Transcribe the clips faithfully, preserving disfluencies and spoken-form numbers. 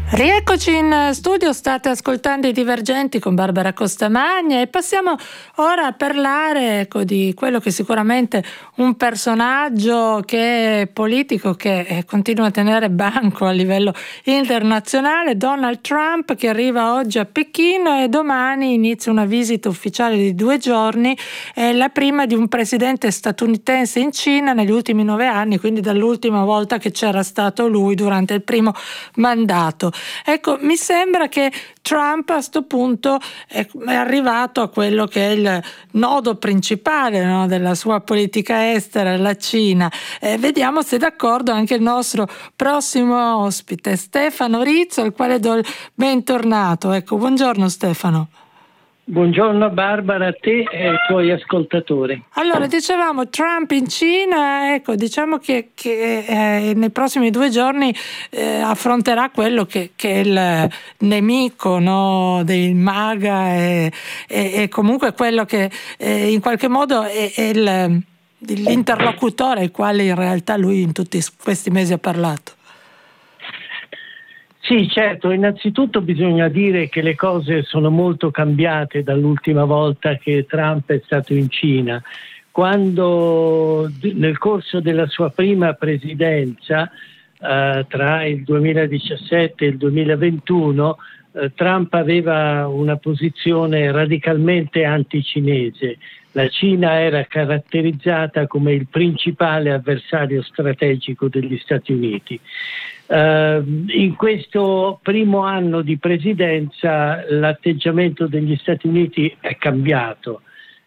Rieccoci in studio, state ascoltando I Divergenti con Barbara Costamagna e passiamo ora a parlare ecco, di quello che è sicuramente un personaggio che è politico, che eh, continua a tenere banco a livello internazionale, Donald Trump, che arriva oggi a Pechino e domani inizia una visita ufficiale di due giorni, è la prima di un presidente statunitense in Cina negli ultimi nove anni, quindi dall'ultima volta che c'era stato lui durante il primo mandato. Ecco, mi sembra che Trump a sto punto è arrivato a quello che è il nodo principale, no, della sua politica estera, la Cina. Eh, vediamo se è d'accordo anche il nostro prossimo ospite, Stefano Rizzo, al quale do il bentornato. Ecco, buongiorno Stefano. Buongiorno Barbara, a te e ai tuoi ascoltatori. Allora, dicevamo Trump in Cina, ecco, diciamo che, che eh, nei prossimi due giorni eh, affronterà quello che, che è il nemico, no, dei MAGA e, e, e comunque quello che eh, in qualche modo è, è il, l'interlocutore al quale in realtà lui in tutti questi mesi ha parlato. Sì, certo, innanzitutto bisogna dire che le cose sono molto cambiate dall'ultima volta che Trump è stato in Cina. Quando nel corso della sua prima presidenza, eh, tra il duemiladiciassette e il duemilaventuno, eh, Trump aveva una posizione radicalmente anticinese. La Cina era caratterizzata come il principale avversario strategico degli Stati Uniti. Uh, in questo primo anno di presidenza l'atteggiamento degli Stati Uniti è cambiato,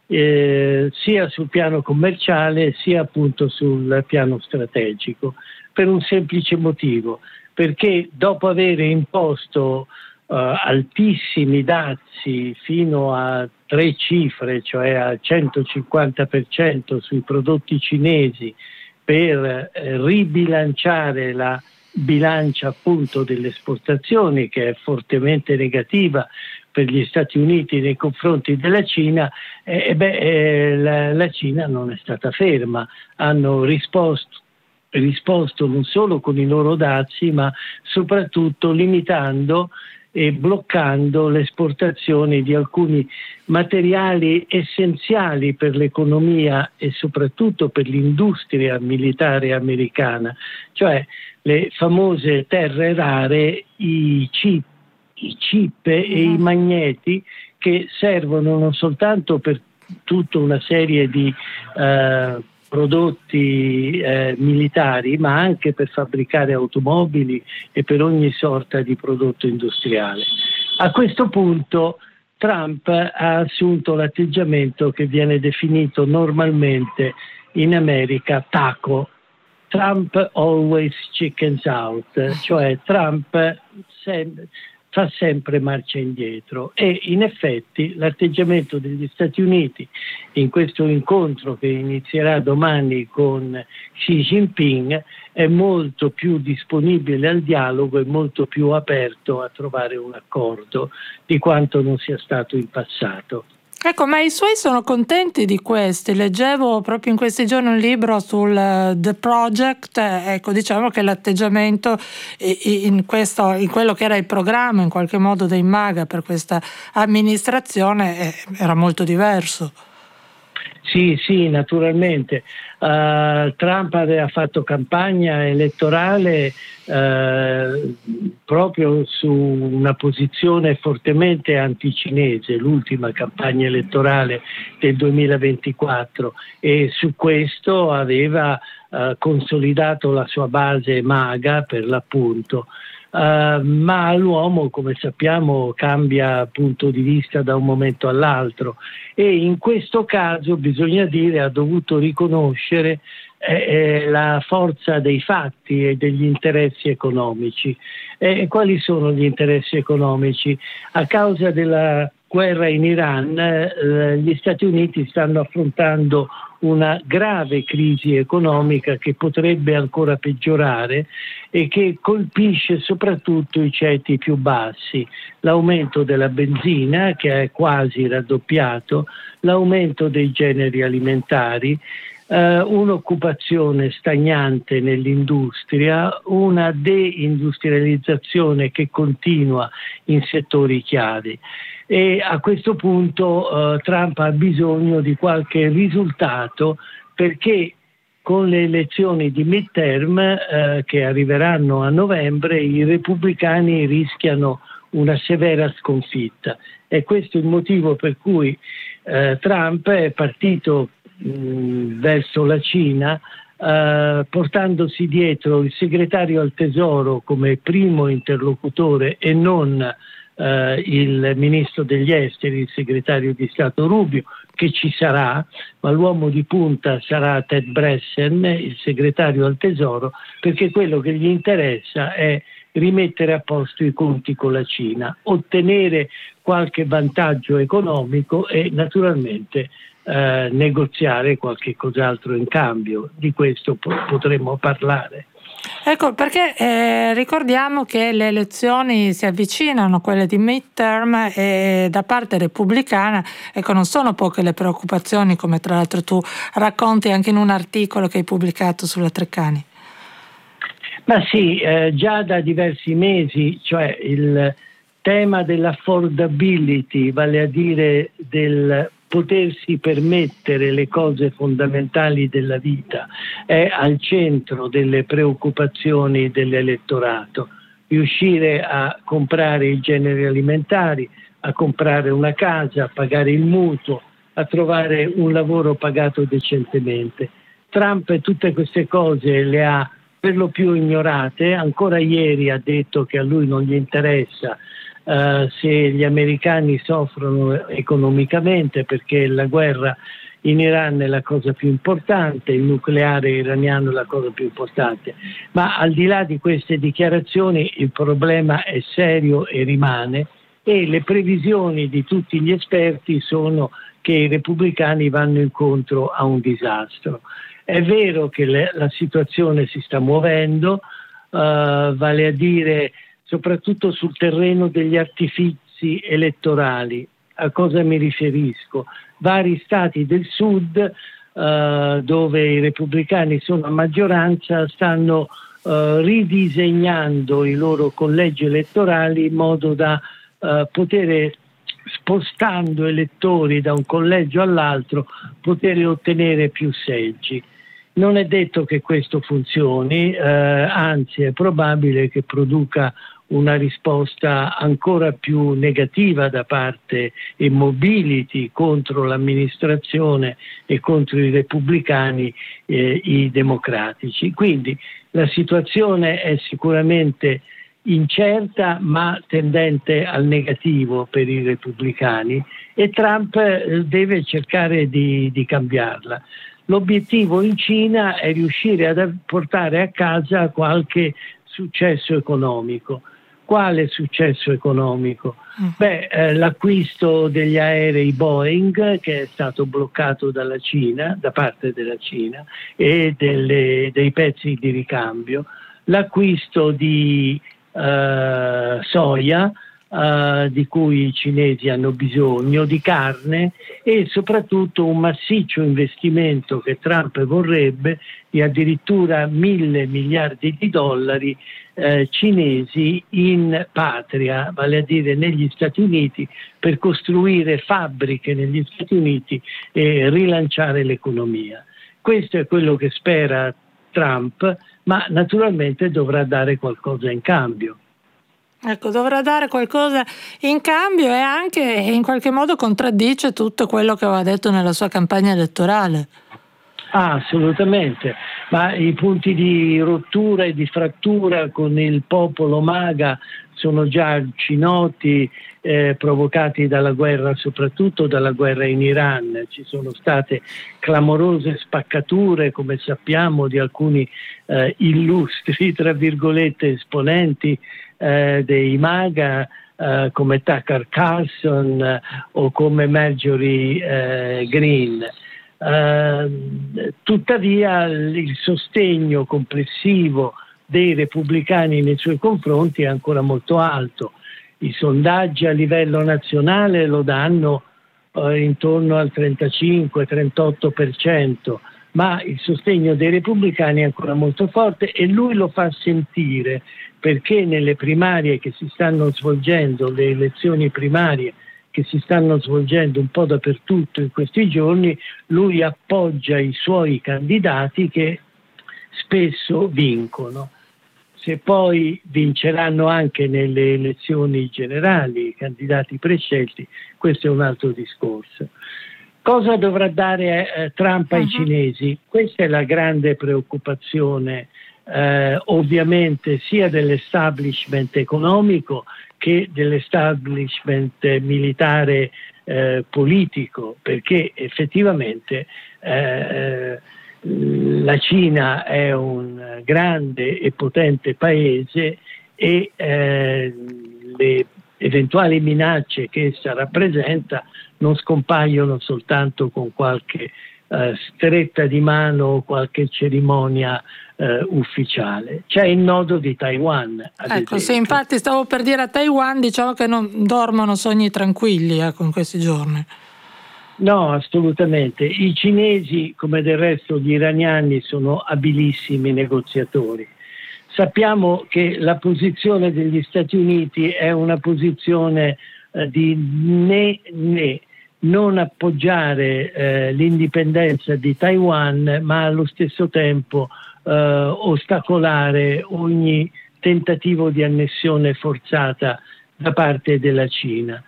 eh, sia sul piano commerciale sia appunto sul piano strategico, per un semplice motivo, perché dopo aver imposto uh, altissimi dazi fino a tre cifre, cioè al centocinquanta per cento sui prodotti cinesi per eh, ribilanciare la bilancia appunto delle esportazioni, che è fortemente negativa per gli Stati Uniti nei confronti della Cina, e eh, beh, eh, la, la Cina non è stata ferma, hanno risposto, risposto non solo con i loro dazi, ma soprattutto limitando e bloccando le esportazioni di alcuni materiali essenziali per l'economia e soprattutto per l'industria militare americana, cioè le famose terre rare, i chip, i chip e i magneti che servono non soltanto per tutta una serie di eh, prodotti eh, militari, ma anche per fabbricare automobili e per ogni sorta di prodotto industriale. A questo punto Trump ha assunto l'atteggiamento che viene definito normalmente in America taco. Trump always chickens out, cioè Trump sem- fa sempre marcia indietro, e in effetti l'atteggiamento degli Stati Uniti in questo incontro che inizierà domani con Xi Jinping è molto più disponibile al dialogo e molto più aperto a trovare un accordo di quanto non sia stato in passato. Ecco, ma i suoi sono contenti di questi. Leggevo proprio in questi giorni un libro sul uh, The Project, ecco, diciamo che l'atteggiamento in, questo, in quello che era il programma in qualche modo dei MAGA per questa amministrazione eh, era molto diverso. Sì, sì, naturalmente. Uh, Trump aveva fatto campagna elettorale uh, proprio su una posizione fortemente anticinese, l'ultima campagna elettorale del duemilaventiquattro, e su questo aveva uh, consolidato la sua base MAGA per l'appunto. Uh, ma l'uomo, come sappiamo, cambia punto di vista da un momento all'altro, e in questo caso bisogna dire ha dovuto riconoscere eh, eh, la forza dei fatti e degli interessi economici. E quali sono gli interessi economici? A causa della guerra in Iran eh, gli Stati Uniti stanno affrontando una grave crisi economica che potrebbe ancora peggiorare e che colpisce soprattutto i ceti più bassi. L'aumento della benzina, che è quasi raddoppiato, l'aumento dei generi alimentari, Uh, un'occupazione stagnante nell'industria, una deindustrializzazione che continua in settori chiave. E a questo punto uh, Trump ha bisogno di qualche risultato, perché con le elezioni di midterm uh, che arriveranno a novembre i repubblicani rischiano una severa sconfitta. E questo è il motivo per cui uh, Trump è partito verso la Cina, eh, portandosi dietro il segretario al tesoro come primo interlocutore e non eh, il ministro degli esteri, il segretario di Stato Rubio, che ci sarà, ma l'uomo di punta sarà Ted Bresson, il segretario al tesoro, perché quello che gli interessa è rimettere a posto i conti con la Cina, ottenere qualche vantaggio economico e naturalmente Eh, negoziare qualche cos'altro in cambio. Di questo po- potremmo parlare. Ecco, perché eh, ricordiamo che le elezioni si avvicinano, quelle di midterm, e da parte repubblicana, ecco, non sono poche le preoccupazioni, come tra l'altro tu racconti anche in un articolo che hai pubblicato sulla Treccani. Ma sì, eh, già da diversi mesi, cioè il tema dell'affordability, vale a dire del potersi permettere le cose fondamentali della vita, è al centro delle preoccupazioni dell'elettorato. Riuscire a comprare i generi alimentari, a comprare una casa, a pagare il mutuo, a trovare un lavoro pagato decentemente. Trump tutte queste cose le ha per lo più ignorate. Ancora ieri ha detto che a lui non gli interessa Uh, se gli americani soffrono economicamente, perché la guerra in Iran è la cosa più importante, il nucleare iraniano è la cosa più importante. Ma al di là di queste dichiarazioni il problema è serio e rimane, e le previsioni di tutti gli esperti sono che i repubblicani vanno incontro a un disastro. È vero che le, la situazione si sta muovendo, uh, vale a dire soprattutto sul terreno degli artifici elettorali. A cosa mi riferisco? Vari stati del sud, eh, dove i repubblicani sono a maggioranza, stanno eh, ridisegnando i loro collegi elettorali in modo da eh, poter, spostando elettori da un collegio all'altro, poter ottenere più seggi. Non è detto che questo funzioni, eh, anzi è probabile che produca una risposta ancora più negativa da parte e mobility contro l'amministrazione e contro i repubblicani, eh, i democratici. Quindi la situazione è sicuramente incerta ma tendente al negativo per i repubblicani, e Trump eh, deve cercare di, di cambiarla. L'obiettivo in Cina è riuscire a portare a casa qualche successo economico. Quale successo economico? Beh, eh, l'acquisto degli aerei Boeing, che è stato bloccato dalla Cina, da parte della Cina, e delle, dei pezzi di ricambio, l'acquisto di eh, soia, Uh, di cui i cinesi hanno bisogno, di carne, e soprattutto un massiccio investimento che Trump vorrebbe di addirittura mille miliardi di dollari eh, cinesi in patria, vale a dire negli Stati Uniti, per costruire fabbriche negli Stati Uniti e rilanciare l'economia. Questo è quello che spera Trump, ma naturalmente dovrà dare qualcosa in cambio. Ecco, dovrà dare qualcosa in cambio, e anche in qualche modo contraddice tutto quello che aveva detto nella sua campagna elettorale. Ah, assolutamente, ma i punti di rottura e di frattura con il popolo MAGA sono già noti, eh, provocati dalla guerra, soprattutto dalla guerra in Iran. Ci sono state clamorose spaccature, come sappiamo, di alcuni eh, illustri, tra virgolette, esponenti eh, dei MAGA, eh, come Tucker Carlson eh, o come Marjorie eh, Greene. Uh, tuttavia il sostegno complessivo dei repubblicani nei suoi confronti è ancora molto alto. I sondaggi a livello nazionale lo danno uh, intorno al trentacinque trentotto per cento, ma il sostegno dei repubblicani è ancora molto forte e lui lo fa sentire, perché nelle primarie che si stanno svolgendo, le elezioni primarie che si stanno svolgendo un po' dappertutto in questi giorni, lui appoggia i suoi candidati che spesso vincono. Se poi vinceranno anche nelle elezioni generali i candidati prescelti, questo è un altro discorso. Cosa dovrà dare eh, Trump ai uh-huh. cinesi? Questa è la grande preoccupazione eh, ovviamente sia dell'establishment economico che dell'establishment militare eh, politico, perché effettivamente eh, la Cina è un grande e potente paese e eh, le eventuali minacce che essa rappresenta non scompaiono soltanto con qualche eh, stretta di mano o qualche cerimonia eh, ufficiale. C'è il nodo di Taiwan. Ad ecco, esempio. sì, infatti stavo per dire a Taiwan, diciamo che non dormono sogni tranquilli ecco, in questi giorni. No, assolutamente. I cinesi, come del resto gli iraniani, sono abilissimi negoziatori. Sappiamo che la posizione degli Stati Uniti è una posizione eh, di né né, non appoggiare eh, l'indipendenza di Taiwan, ma allo stesso tempo eh, ostacolare ogni tentativo di annessione forzata da parte della Cina.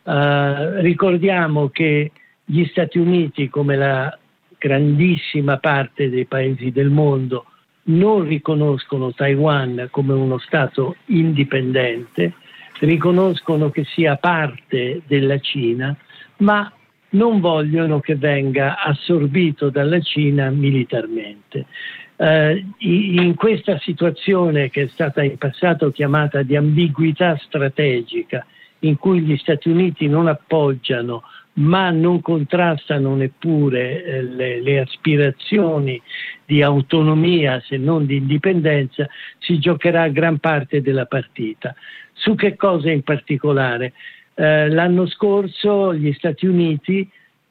Eh, ricordiamo che gli Stati Uniti, come la grandissima parte dei paesi del mondo, non riconoscono Taiwan come uno Stato indipendente, riconoscono che sia parte della Cina, ma non vogliono che venga assorbito dalla Cina militarmente. Eh, in questa situazione, che è stata in passato chiamata di ambiguità strategica, in cui gli Stati Uniti non appoggiano ma non contrastano neppure eh, le, le aspirazioni di autonomia, se non di indipendenza, si giocherà gran parte della partita. Su che cosa in particolare? Eh, l'anno scorso gli Stati Uniti,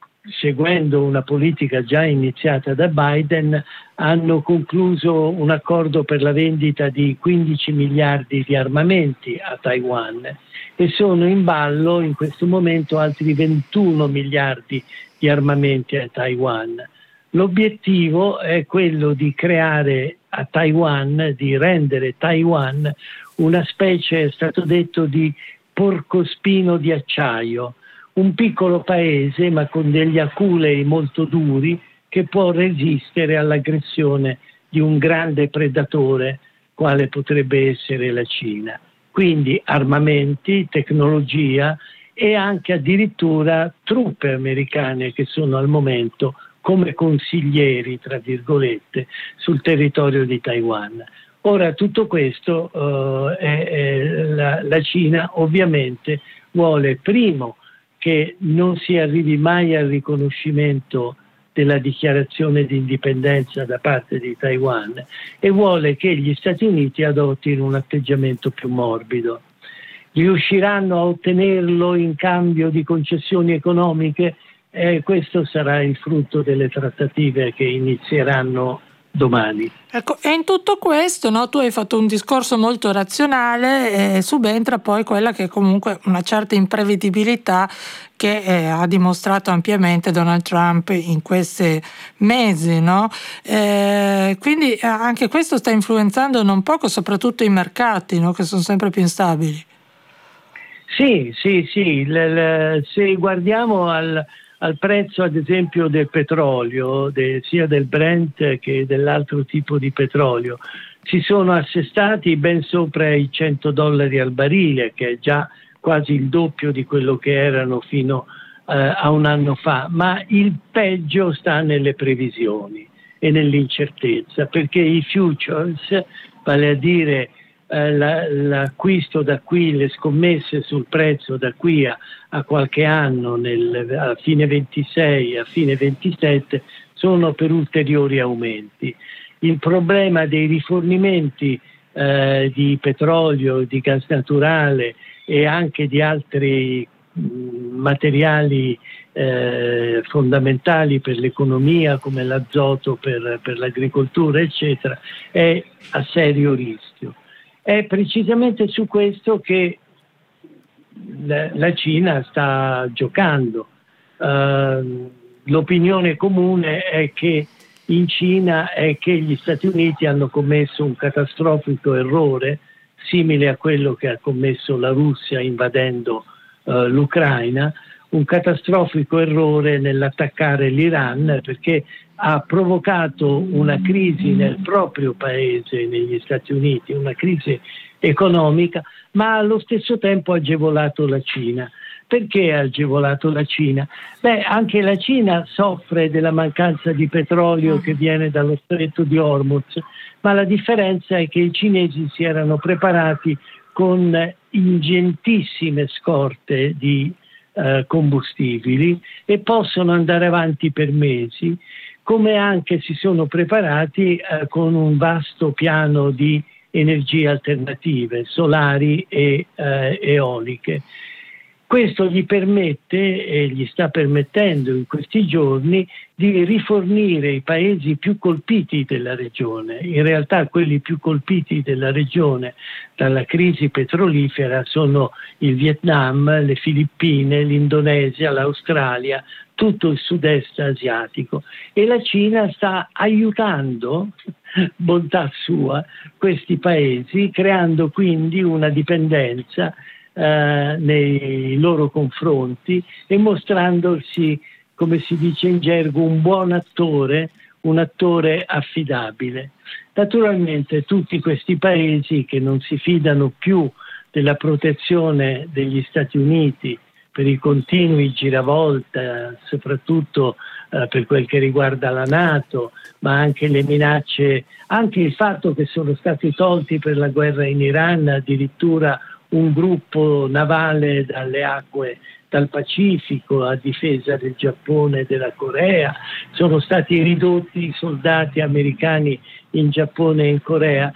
seguendo una politica già iniziata da Biden, hanno concluso un accordo per la vendita di quindici miliardi di armamenti a Taiwan e sono in ballo in questo momento altri ventuno miliardi di armamenti a Taiwan. L'obiettivo è quello di creare a Taiwan, di rendere Taiwan una specie, è stato detto, di porcospino di acciaio, un piccolo paese ma con degli aculei molto duri che può resistere all'aggressione di un grande predatore quale potrebbe essere la Cina. Quindi armamenti, tecnologia e anche addirittura truppe americane che sono al momento come consiglieri, tra virgolette, sul territorio di Taiwan. Ora tutto questo uh, è, è la, la Cina ovviamente vuole primo che non si arrivi mai al riconoscimento della dichiarazione di indipendenza da parte di Taiwan e vuole che gli Stati Uniti adottino un atteggiamento più morbido. Riusciranno a ottenerlo in cambio di concessioni economiche? Eh, questo sarà il frutto delle trattative che inizieranno domani. Ecco, e in tutto questo, no, tu hai fatto un discorso molto razionale e subentra poi quella che è comunque una certa imprevedibilità che eh, ha dimostrato ampiamente Donald Trump in questi mesi, no? Eh, quindi anche questo sta influenzando non poco soprattutto i mercati, no, che sono sempre più instabili. Sì, sì, sì, l- l- se guardiamo al al prezzo ad esempio del petrolio, de, sia del Brent che dell'altro tipo di petrolio, si sono assestati ben sopra i cento dollari al barile, che è già quasi il doppio di quello che erano fino eh, a un anno fa, ma il peggio sta nelle previsioni e nell'incertezza, perché i futures, vale a dire eh, la, l'acquisto da qui, le scommesse sul prezzo da qui a a qualche anno, nel, a fine ventisei, a fine ventisette, sono per ulteriori aumenti. Il problema dei rifornimenti eh, di petrolio, di gas naturale e anche di altri mh, materiali eh, fondamentali per l'economia come l'azoto per, per l'agricoltura eccetera, è a serio rischio. È precisamente su questo che la, la Cina sta giocando. Uh, l'opinione comune è che in Cina è che gli Stati Uniti hanno commesso un catastrofico errore simile a quello che ha commesso la Russia invadendo uh, l'Ucraina, un catastrofico errore nell'attaccare l'Iran, perché ha provocato una crisi nel proprio paese, negli Stati Uniti, una crisi economica, ma allo stesso tempo ha agevolato la Cina. Perché ha agevolato la Cina? Beh, anche la Cina soffre della mancanza di petrolio che viene dallo stretto di Hormuz, ma la differenza è che i cinesi si erano preparati con ingentissime scorte di eh, combustibili e possono andare avanti per mesi, come anche si sono preparati eh, con un vasto piano di energie alternative, solari e eh, eoliche. Questo gli permette e gli sta permettendo in questi giorni di rifornire i paesi più colpiti della regione. In realtà quelli più colpiti della regione dalla crisi petrolifera sono il Vietnam, le Filippine, l'Indonesia, l'Australia, tutto il sud-est asiatico, e la Cina sta aiutando, bontà sua, questi paesi, creando quindi una dipendenza Eh, nei loro confronti e mostrandosi, come si dice in gergo, un buon attore, un attore affidabile. Naturalmente tutti questi paesi che non si fidano più della protezione degli Stati Uniti per i continui giravolta, soprattutto eh, per quel che riguarda la NATO, ma anche le minacce, anche il fatto che sono stati tolti per la guerra in Iran addirittura un gruppo navale dalle acque dal Pacifico a difesa del Giappone e della Corea, sono stati ridotti i soldati americani in Giappone e in Corea.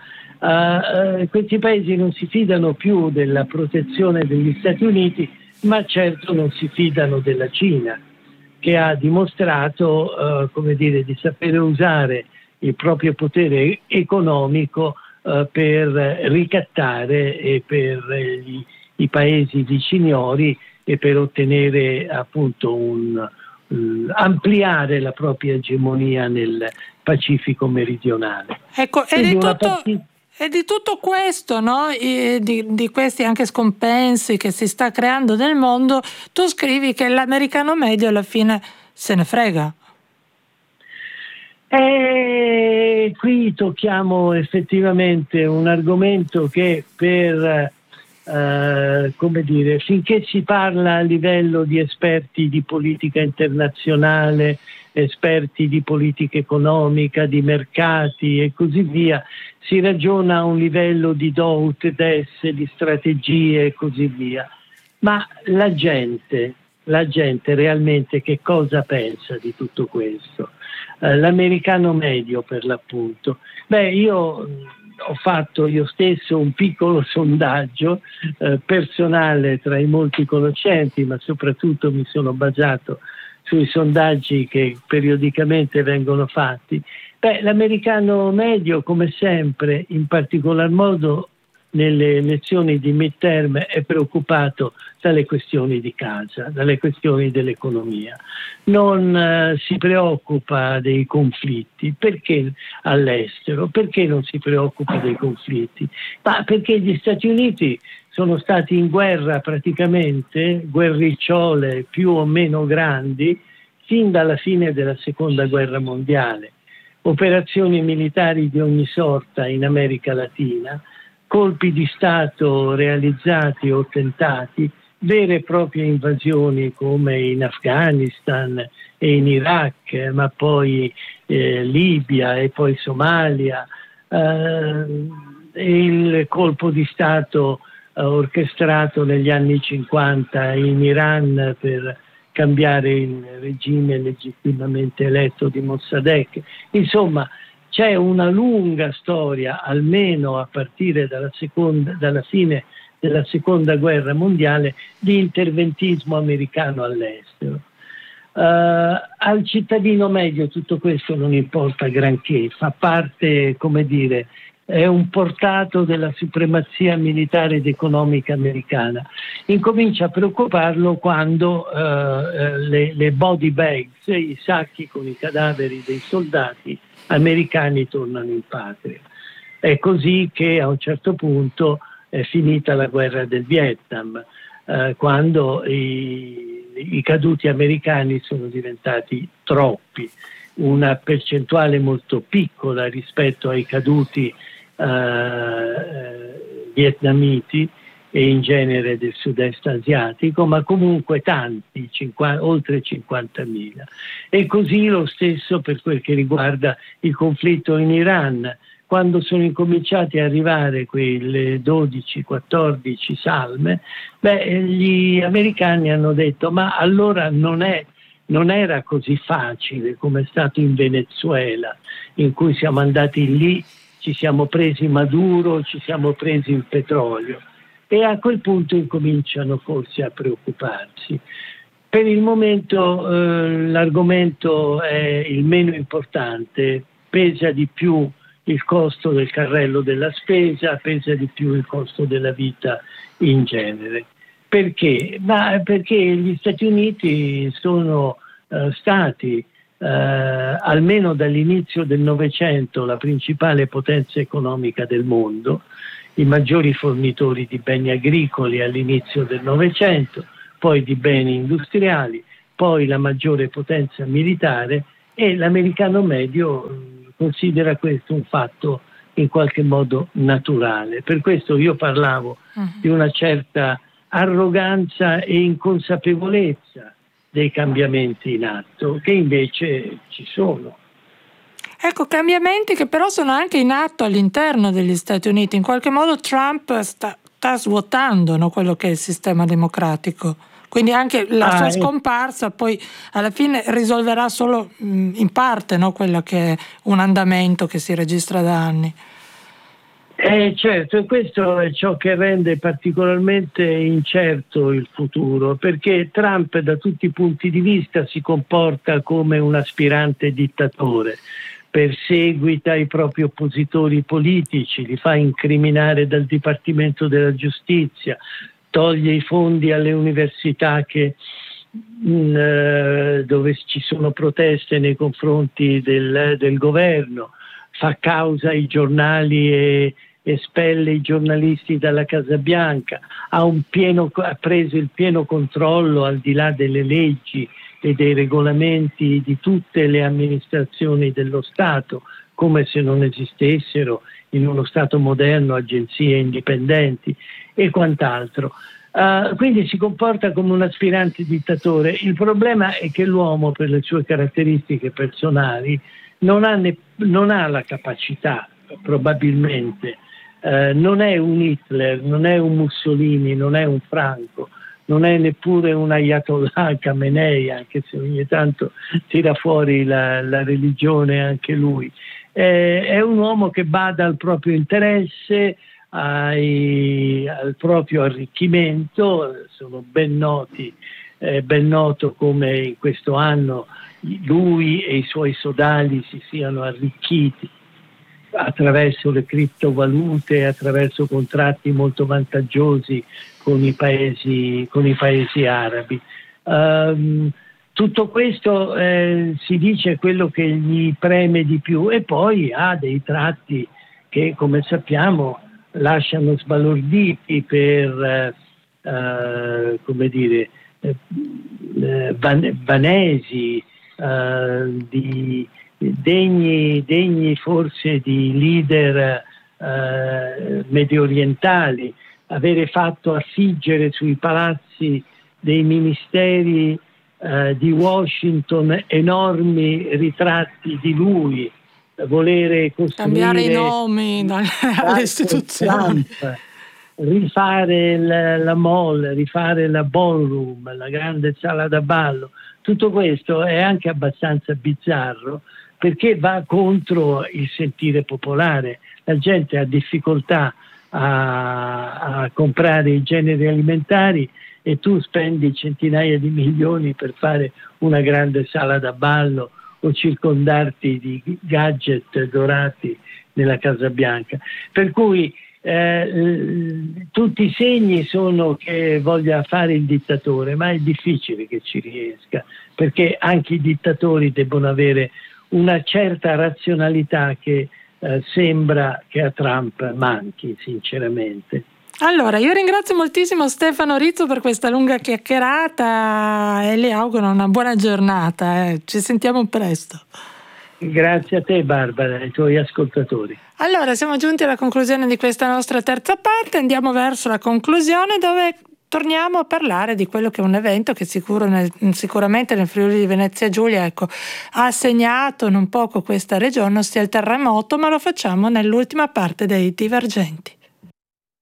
Uh, uh, questi paesi non si fidano più della protezione degli Stati Uniti, ma certo non si fidano della Cina, che ha dimostrato uh, come dire, di sapere usare il proprio potere economico Uh, per ricattare e per eh, gli, i paesi viciniori e per ottenere appunto un uh, ampliare la propria egemonia nel Pacifico meridionale. Ecco, e di, tutto, partita... e di tutto questo, no? I, di, di questi anche scompensi che si sta creando nel mondo, tu scrivi che l'americano medio alla fine se ne frega. E qui tocchiamo effettivamente un argomento che per, eh, come dire, finché si parla a livello di esperti di politica internazionale, esperti di politica economica, di mercati e così via, si ragiona a un livello di do ut des, di strategie e così via. Ma la gente, la gente realmente che cosa pensa di tutto questo? L'americano medio per l'appunto. Beh, io ho fatto io stesso un piccolo sondaggio eh, personale tra i molti conoscenti, ma soprattutto mi sono basato sui sondaggi che periodicamente vengono fatti. Beh, l'americano medio, come sempre, in particolar modo nelle elezioni di midterm, è preoccupato dalle questioni di casa, dalle questioni dell'economia. Non eh, si preoccupa dei conflitti. Perché all'estero? Perché non si preoccupa dei conflitti? Ma perché gli Stati Uniti sono stati in guerra praticamente, guerricciole più o meno grandi, fin dalla fine della Seconda Guerra Mondiale. Operazioni militari di ogni sorta in America Latina, colpi di Stato realizzati o tentati, vere e proprie invasioni come in Afghanistan e in Iraq, ma poi eh, Libia e poi Somalia, eh, il colpo di Stato eh, orchestrato negli anni cinquanta in Iran per cambiare il regime legittimamente eletto di Mossadegh. Insomma, c'è una lunga storia, almeno a partire dalla, seconda, dalla fine della Seconda Guerra Mondiale, di interventismo americano all'estero. Uh, al cittadino medio tutto questo non importa granché, fa parte, come dire, è un portato della supremazia militare ed economica americana. Incomincia a preoccuparlo quando uh, le, le body bags, i sacchi con i cadaveri dei soldati americani tornano in patria. È così che a un certo punto è finita la guerra del Vietnam, uh, quando i i caduti americani sono diventati troppi, una percentuale molto piccola rispetto ai caduti eh, vietnamiti e in genere del sud-est asiatico, ma comunque tanti, cinquanta, oltre cinquantamila. E così lo stesso per quel che riguarda il conflitto in Iran. Quando sono incominciati a arrivare quelle dodici quattordici salme, beh, gli americani hanno detto ma allora non, è, non era così facile come è stato in Venezuela, in cui siamo andati lì, ci siamo presi Maduro, ci siamo presi il petrolio, e a quel punto incominciano forse a preoccuparsi. Per il momento eh, l'argomento è il meno importante, pesa di più il costo del carrello della spesa, pesa di più il costo della vita in genere. Perché? Ma perché gli Stati Uniti sono uh, stati, uh, almeno dall'inizio del Novecento, la principale potenza economica del mondo, i maggiori fornitori di beni agricoli all'inizio del Novecento, poi di beni industriali, poi la maggiore potenza militare, e l'americano medio considera questo un fatto in qualche modo naturale. Per questo io parlavo uh-huh. di una certa arroganza e inconsapevolezza dei cambiamenti in atto, che invece ci sono. Ecco, cambiamenti che però sono anche in atto all'interno degli Stati Uniti. In qualche modo Trump sta, sta svuotando, no, quello che è il sistema democratico. Quindi anche la ah, sua scomparsa poi alla fine risolverà solo mh, in parte, no, quello che è un andamento che si registra da anni. Eh, certo, e questo è ciò che rende particolarmente incerto il futuro, perché Trump da tutti i punti di vista si comporta come un aspirante dittatore, perseguita i propri oppositori politici, li fa incriminare dal Dipartimento della Giustizia, toglie i fondi alle università che, mh, dove ci sono proteste nei confronti del, del governo, fa causa ai giornali e espelle i giornalisti dalla Casa Bianca, ha, un pieno, ha preso il pieno controllo al di là delle leggi e dei regolamenti di tutte le amministrazioni dello Stato, come se non esistessero in uno Stato moderno agenzie indipendenti e quant'altro. Uh, quindi si comporta come un aspirante dittatore. Il problema è che l'uomo, per le sue caratteristiche personali, non ha, ne, non ha la capacità, probabilmente, uh, non è un Hitler, non è un Mussolini, non è un Franco, non è neppure un Ayatollah Khamenei, anche se ogni tanto tira fuori la, la religione anche lui. Eh, è un uomo che bada al proprio interesse, ai, al proprio arricchimento. Sono ben noti, eh, ben noto come in questo anno lui e i suoi sodali si siano arricchiti attraverso le criptovalute, attraverso contratti molto vantaggiosi con i paesi, con i paesi arabi. Um, tutto questo eh, si dice quello che gli preme di più, e poi ha dei tratti che, come sappiamo, lasciano sbalorditi per eh, eh, come dire eh, van- vanesi, eh, di, degni, degni forse di leader eh, medio orientali, avere fatto affiggere sui palazzi dei ministeri eh, di Washington enormi ritratti di lui, volere costruire, cambiare i nomi dalle, alle istituzioni, Trump, rifare la, la mall, rifare la ballroom, la grande sala da ballo. Tutto questo è anche abbastanza bizzarro, perché va contro il sentire popolare. La gente ha difficoltà a, a comprare i generi alimentari e tu spendi centinaia di milioni per fare una grande sala da ballo o circondarti di gadget dorati nella Casa Bianca. Per cui eh, tutti i segni sono che voglia fare il dittatore, ma è difficile che ci riesca, perché anche i dittatori debbono avere una certa razionalità che eh, sembra che a Trump manchi, sinceramente. Allora, io ringrazio moltissimo Stefano Rizzo per questa lunga chiacchierata e le auguro una buona giornata. Eh. Ci sentiamo presto. Grazie a te, Barbara, e ai tuoi ascoltatori. Allora, siamo giunti alla conclusione di questa nostra terza parte. Andiamo verso la conclusione, dove torniamo a parlare di quello che è un evento che sicuro nel, sicuramente nel Friuli Venezia Giulia ecco, ha segnato non poco questa regione, ossia il terremoto, ma lo facciamo nell'ultima parte dei Divergenti.